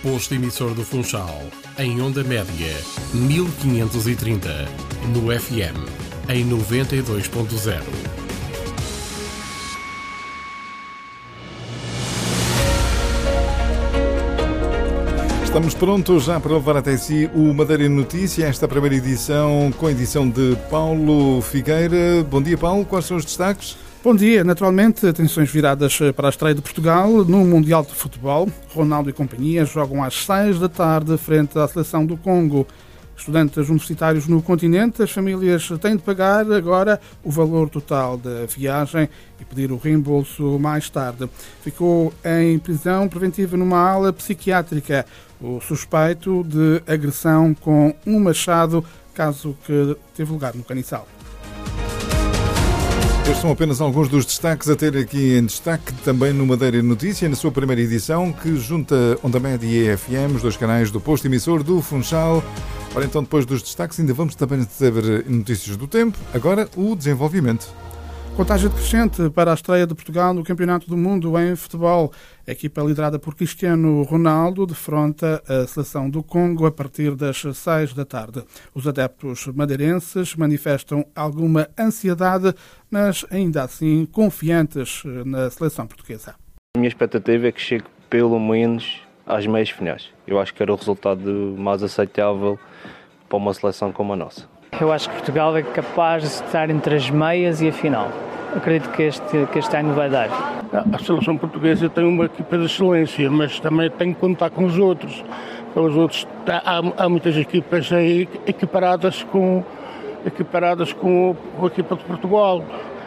posto emissor do Funchal, em onda média 1530, no FM, em 92.0. Estamos prontos já para levar até si o Madeira Notícia, esta primeira edição, com a edição de Paulo Figueira. Bom dia, Paulo. Quais são os destaques? Bom dia. Naturalmente, atenções viradas para a estreia de Portugal no Mundial de Futebol. Ronaldo e companhia jogam às 6 da tarde frente à seleção do Congo. Estudantes universitários no continente, as famílias têm de pagar agora o valor total da viagem e pedir o reembolso mais tarde. Ficou em prisão preventiva numa ala psiquiátrica o suspeito de agressão com um machado, caso que teve lugar no Caniçal. Estes são apenas alguns dos destaques a ter aqui em destaque também no Madeira Notícia, na sua primeira edição, que junta Onda Média e EFM, os dois canais do posto emissor do Funchal. Ora, então, depois dos destaques, ainda vamos também saber notícias do tempo. Agora, o desenvolvimento. Contagem decrescente para a estreia de Portugal no Campeonato do Mundo em futebol. A equipa liderada por Cristiano Ronaldo defronta a seleção do Congo a partir das 6 da tarde. Os adeptos madeirenses manifestam alguma ansiedade, mas ainda assim confiantes na seleção portuguesa. A minha expectativa é que chegue pelo menos às meias finais. Eu acho que era o resultado mais aceitável para uma seleção como a nossa. Eu acho que Portugal é capaz de estar entre as meias e a final. Acredito que este ano vai dar. A seleção portuguesa tem uma equipa de excelência, mas também tem que contar com os outros. Há muitas equipas aí equiparadas com a equipa de Portugal.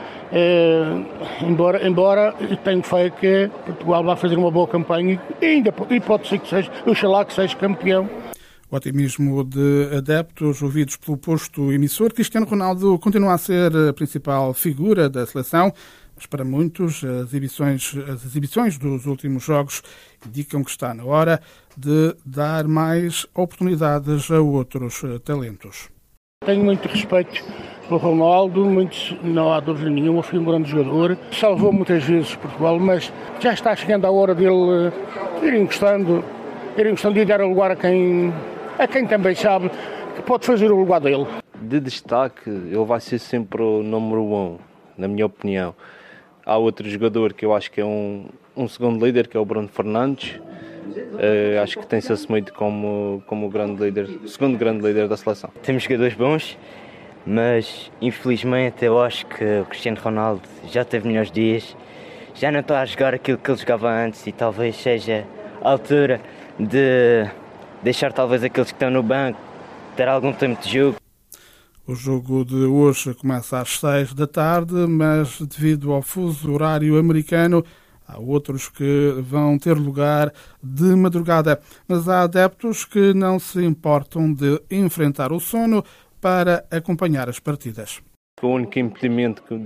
Embora tenho fé que Portugal vai fazer uma boa campanha e pode ser que seja, oxalá que seja campeão. O otimismo de adeptos ouvidos pelo posto emissor. Cristiano Ronaldo continua a ser a principal figura da seleção, mas para muitos as exibições dos últimos jogos indicam que está na hora de dar mais oportunidades a outros talentos. Tenho muito respeito pelo Ronaldo, não há dúvida nenhuma, foi um grande jogador, salvou muitas vezes Portugal, mas já está chegando a hora dele ir encostando e dar lugar a quem também sabe que pode fazer o lugar dele. De destaque, ele vai ser sempre o número 1, na minha opinião. Há outro jogador que eu acho que é um segundo líder, que é o Bruno Fernandes. Acho que tem-se assumido como o segundo grande líder da seleção. Temos jogadores bons, mas infelizmente eu acho que o Cristiano Ronaldo já teve melhores dias. Já não está a jogar aquilo que ele jogava antes e talvez seja a altura de deixar talvez aqueles que estão no banco ter algum tempo de jogo. O jogo de hoje começa às 6 da tarde, mas devido ao fuso horário americano, há outros que vão ter lugar de madrugada. Mas há adeptos que não se importam de enfrentar o sono para acompanhar as partidas. O único impedimento que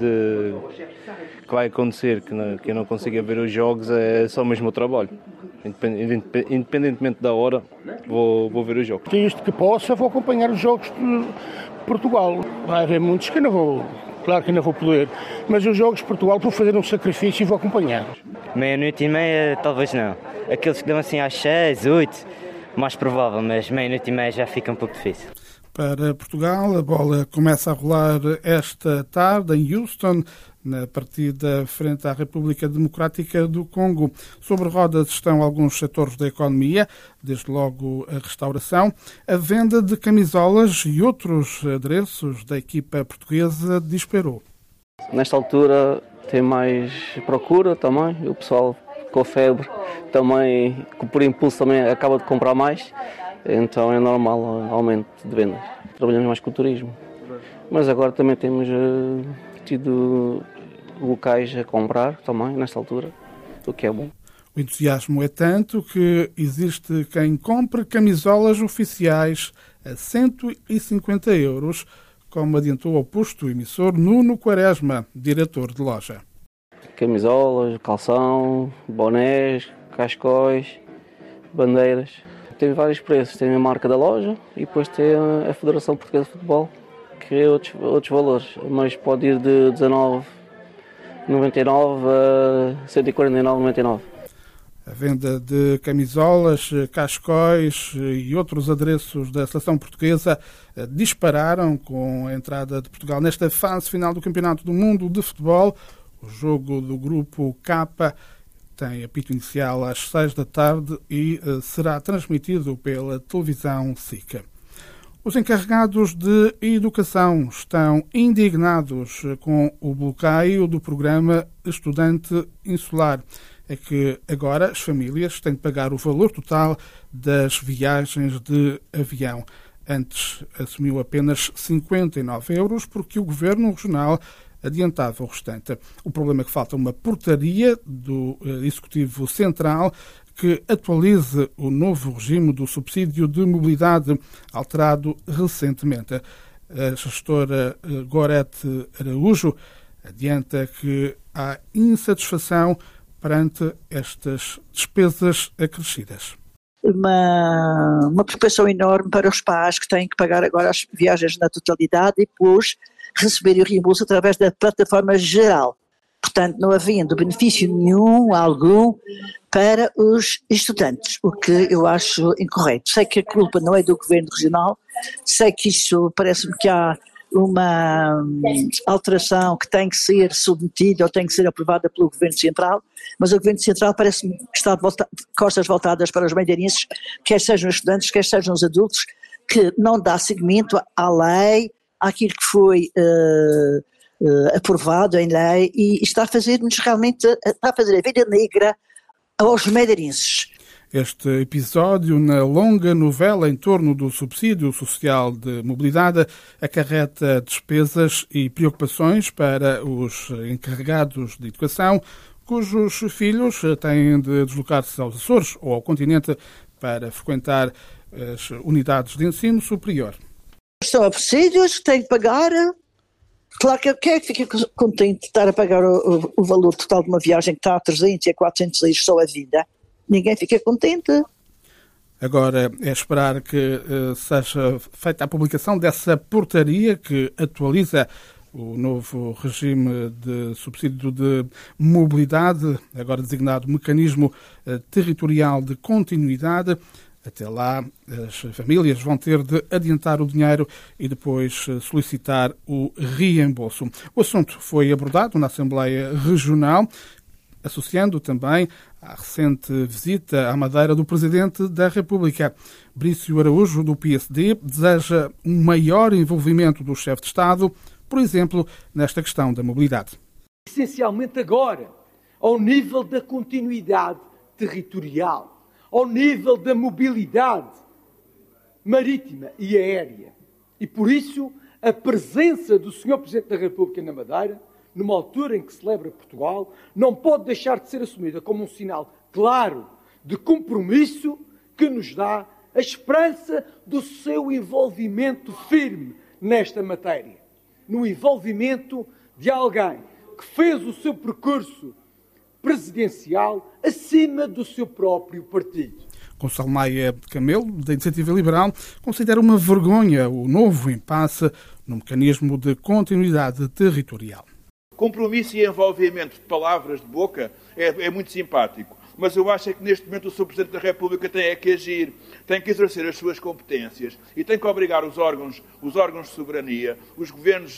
vai acontecer, que eu não consiga ver os jogos, é só mesmo o trabalho. Independentemente da hora, vou ver os jogos. Desde que possa, vou acompanhar os jogos de Portugal. Vai haver muitos que não vou, claro que não vou poder, mas os jogos de Portugal vou fazer um sacrifício e vou acompanhar. Meia-noite e meia, talvez não. Aqueles que dão assim às 6, 8, mais provável, mas meia-noite e meia já fica um pouco difícil. Para Portugal, a bola começa a rolar esta tarde em Houston, na partida frente à República Democrática do Congo. Sobre rodas estão alguns setores da economia, desde logo a restauração, a venda de camisolas e outros adereços da equipa portuguesa disparou. Nesta altura tem mais procura também, o pessoal com febre também, por impulso também acaba de comprar mais. Então é normal o aumento de vendas. Trabalhamos mais com o turismo. Mas agora também temos tido locais a comprar também, nesta altura, o que é bom. O entusiasmo é tanto que existe quem compre camisolas oficiais a 150 €, como adiantou ao posto emissor Nuno Quaresma, diretor de loja. Camisolas, calção, bonés, cascóis, bandeiras. Tem vários preços, tem a marca da loja e depois tem a Federação Portuguesa de Futebol, que é outros valores, mas pode ir de 19,99 a 149,99. A venda de camisolas, cascóis e outros adereços da seleção portuguesa dispararam com a entrada de Portugal nesta fase final do Campeonato do Mundo de Futebol. O jogo do Grupo K tem apito inicial às 6 da tarde e será transmitido pela televisão SIC. Os encarregados de educação estão indignados com o bloqueio do programa Estudante Insular. É que agora as famílias têm de pagar o valor total das viagens de avião. Antes assumiu apenas 59 euros porque o Governo Regional adiantava o restante. O problema é que falta uma portaria do Executivo Central que atualize o novo regime do subsídio de mobilidade, alterado recentemente. A gestora Gorete Araújo adianta que há insatisfação perante estas despesas acrescidas. Uma preocupação enorme para os pais que têm que pagar agora as viagens na totalidade e depois receberem o reembolso através da plataforma geral. Portanto, não havendo benefício algum para os estudantes, o que eu acho incorreto. Sei que a culpa não é do Governo Regional, sei que isso parece-me que há uma alteração que tem que ser submetida ou tem que ser aprovada pelo Governo Central, mas o Governo Central parece-me que está de costas voltadas para os madeirenses, quer sejam os estudantes, quer sejam os adultos, que não dá seguimento à lei, àquilo que foi aprovado em lei e está a fazer-nos realmente, está a fazer a vida negra aos madeirenses. Este episódio, na longa novela em torno do subsídio social de mobilidade, acarreta despesas e preocupações para os encarregados de educação, cujos filhos têm de deslocar-se aos Açores ou ao continente para frequentar as unidades de ensino superior. São subsídios, têm de pagar. Claro que quem é que fica contente de estar a pagar o valor total de uma viagem que está a 300 e a 400 euros só a vida? Ninguém fica contente. Agora é esperar que seja feita a publicação dessa portaria que atualiza o novo regime de subsídio de mobilidade, agora designado Mecanismo Territorial de Continuidade. Até lá, as famílias vão ter de adiantar o dinheiro e depois solicitar o reembolso. O assunto foi abordado na Assembleia Regional, associando também à recente visita à Madeira do Presidente da República. Brício Araújo, do PSD, deseja um maior envolvimento do chefe de Estado, por exemplo, nesta questão da mobilidade. Essencialmente agora, ao nível da continuidade territorial, ao nível da mobilidade marítima e aérea. E por isso, a presença do Sr. Presidente da República na Madeira, numa altura em que celebra Portugal, não pode deixar de ser assumida como um sinal claro de compromisso que nos dá a esperança do seu envolvimento firme nesta matéria. No envolvimento de alguém que fez o seu percurso presidencial acima do seu próprio partido. Gonçalo Maia Camelo, da Iniciativa Liberal, considera uma vergonha o novo impasse no mecanismo de continuidade territorial. Compromisso e envolvimento de palavras de boca é muito simpático, mas eu acho que neste momento o Sr. Presidente da República tem que agir, tem que exercer as suas competências e tem que obrigar os órgãos de soberania, o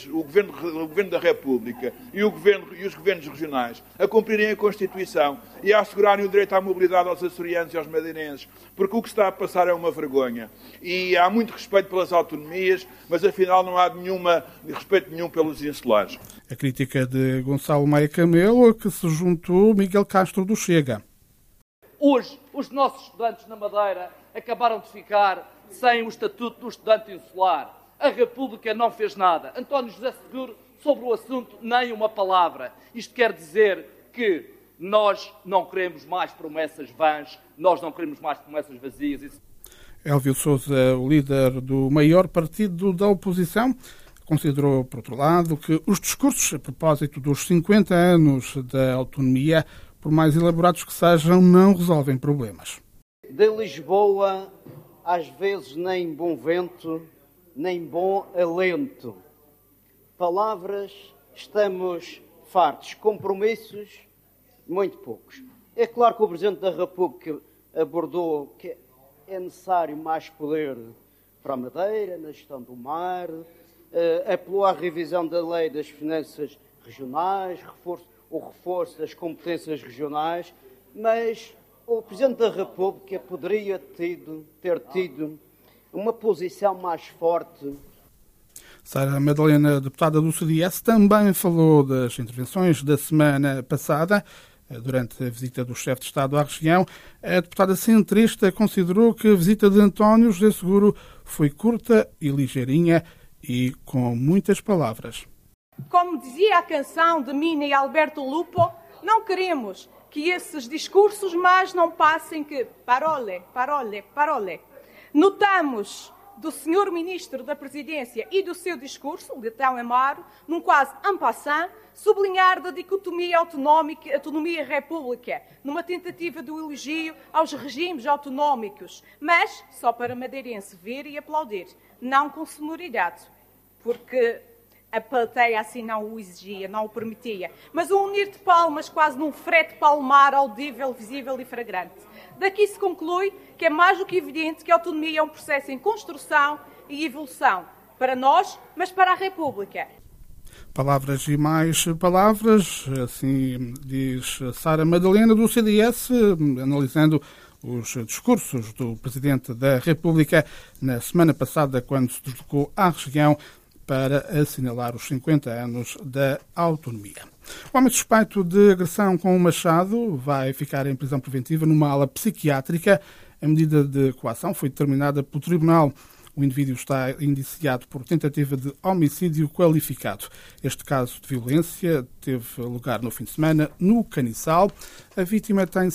Governo da República e os governos regionais a cumprirem a Constituição e a assegurarem o direito à mobilidade aos açorianos e aos madeirenses, porque o que está a passar é uma vergonha. E há muito respeito pelas autonomias, mas afinal não há respeito nenhum pelos insulares. A crítica de Gonçalo Maia Camelo, a que se juntou Miguel Castro do Chega. Hoje, os nossos estudantes na Madeira acabaram de ficar sem o estatuto do estudante insular. A República não fez nada. António José Seguro, sobre o assunto, nem uma palavra. Isto quer dizer que nós não queremos mais promessas vãs, nós não queremos mais promessas vazias. Elvio Sousa, o líder do maior partido da oposição, considerou, por outro lado, que os discursos a propósito dos 50 anos da autonomia, por mais elaborados que sejam, não resolvem problemas. De Lisboa, às vezes nem bom vento, nem bom alento. Palavras, estamos fartos. Compromissos, muito poucos. É claro que o Presidente da República abordou que é necessário mais poder para a Madeira, na gestão do mar, apelou à revisão da lei das finanças regionais, o reforço das competências regionais, mas o Presidente da República poderia ter tido uma posição mais forte. Sara Madalena, deputada do CDS, também falou das intervenções da semana passada, durante a visita do chefe de Estado à região. A deputada centrista considerou que a visita de António José Seguro foi curta e ligeirinha e com muitas palavras. Como dizia a canção de Mina e Alberto Lupo, não queremos que esses discursos mais não passem que parole, parole, parole. Notamos do Sr. Ministro da Presidência e do seu discurso, Leitão Amaro, num quase en passant, sublinhar da dicotomia autonómica, autonomia-república, numa tentativa de elogio aos regimes autonómicos, mas só para madeirense ver e aplaudir, não com sonoridade, porque a plateia assim não o exigia, não o permitia, mas um unir de palmas quase num frete palmar audível, visível e fragrante. Daqui se conclui que é mais do que evidente que a autonomia é um processo em construção e evolução, para nós, mas para a República. Palavras e mais palavras, assim diz Sara Madalena do CDS, analisando os discursos do Presidente da República na semana passada, quando se deslocou à região para assinalar os 50 anos da autonomia. O homem suspeito de agressão com um machado vai ficar em prisão preventiva numa ala psiquiátrica. A medida de coação foi determinada pelo Tribunal. O indivíduo está indiciado por tentativa de homicídio qualificado. Este caso de violência teve lugar no fim de semana no Caniçal. A vítima tem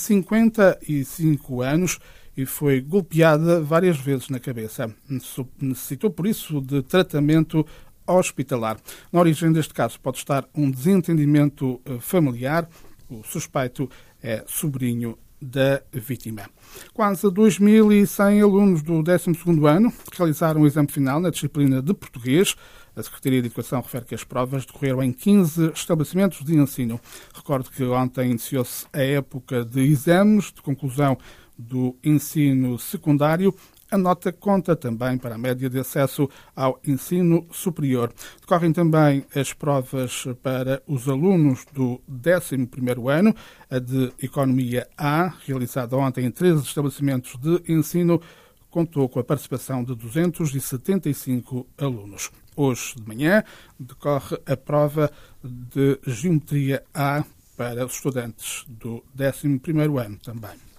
55 anos e foi golpeada várias vezes na cabeça. Necessitou, por isso, de tratamento hospitalar. Na origem deste caso pode estar um desentendimento familiar. O suspeito é sobrinho da vítima. Quase 2.100 alunos do 12º ano realizaram o exame final na disciplina de português. A Secretaria de Educação refere que as provas decorreram em 15 estabelecimentos de ensino. Recordo que ontem iniciou-se a época de exames de conclusão do ensino secundário. A nota conta também para a média de acesso ao ensino superior. Decorrem também as provas para os alunos do 11º ano, a de Economia A, realizada ontem em 13 estabelecimentos de ensino, contou com a participação de 275 alunos. Hoje de manhã decorre a prova de Geometria A para os estudantes do 11º ano também.